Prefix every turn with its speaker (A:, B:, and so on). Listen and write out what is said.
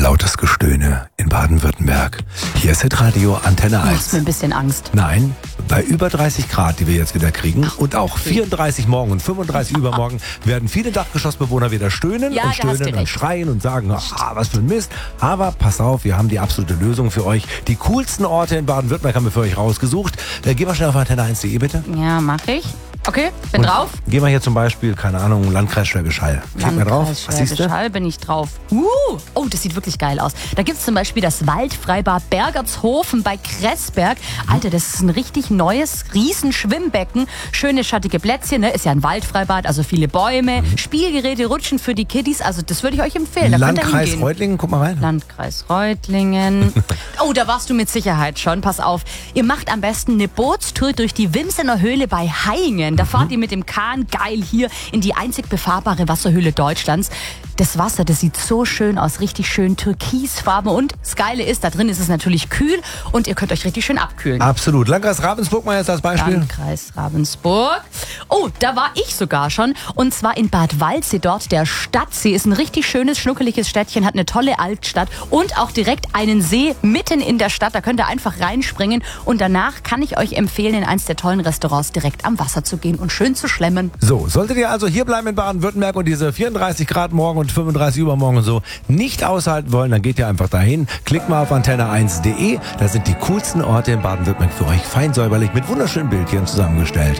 A: lautes Gestöhne in Baden-Württemberg. Hier ist Hitradio Antenne
B: Du
A: 1.
B: machst mir ein bisschen Angst.
A: Nein, bei über 30 Grad, die wir jetzt wieder kriegen, und auch 34 morgen und 35 übermorgen, werden viele Dachgeschossbewohner wieder stöhnen
B: Ja,
A: und
B: da hast du
A: stöhnen und
B: recht.
A: schreien und sagen, was für ein Mist. Aber pass auf, wir haben die absolute Lösung für euch. Die coolsten Orte in Baden-Württemberg haben wir für euch rausgesucht. Geh mal schnell auf antenne1.de bitte.
B: Ja, mach ich. Okay, bin drauf.
A: Geh mal hier zum Beispiel, keine Ahnung, Landkreis Schwäbisch Hall. Klick mal drauf. Was siehst du?
B: Schwäbisch bin ich drauf. Oh, das sieht wirklich geil aus. Da gibt es zum Beispiel das Waldfreibad Bergertshofen bei Kressberg. Alter, das ist ein richtig neues Riesenschwimmbecken. Schöne schattige Plätzchen, ne? Ist ja ein Waldfreibad, also viele Bäume, Spielgeräte, Rutschen für die Kiddies. Also das würde ich euch empfehlen. Da könnt ihr
A: Landkreis
B: hingehen.
A: Reutlingen, guck mal rein.
B: Landkreis Reutlingen. Oh, da warst du mit Sicherheit schon. Pass auf. Ihr macht am besten eine Bootstour durch die Wimsener Höhle bei Haingen. Da fahrt ihr mit dem Kahn geil hier in die einzig befahrbare Wasserhöhle Deutschlands. Das Wasser, das sieht so schön aus, richtig schön türkisfarben. Und das Geile ist, da drin ist es natürlich kühl und ihr könnt euch richtig schön abkühlen.
A: Absolut. Landkreis Ravensburg mal jetzt als Beispiel.
B: Landkreis Ravensburg. Oh, da war ich sogar schon. Und zwar in Bad Waldsee, dort der Stadtsee. Ist ein richtig schönes, schnuckeliges Städtchen, hat eine tolle Altstadt und auch direkt einen See mitten in der Stadt. Da könnt ihr einfach reinspringen. Und danach kann ich euch empfehlen, in eins der tollen Restaurants direkt am Wasser zu gehen und schön zu schlemmen.
A: So, solltet ihr also hier bleiben in Baden-Württemberg und diese 34 Grad morgen und 35 übermorgen und so nicht aushalten wollen, dann geht ihr einfach dahin. Klickt mal auf antenne1.de. Da sind die coolsten Orte in Baden-Württemberg für euch fein säuberlich mit wunderschönen Bildchen zusammengestellt.